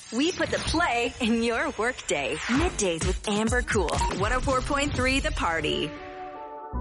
We put the play in your workday. Middays with Amber Cool. 104.3 The Party.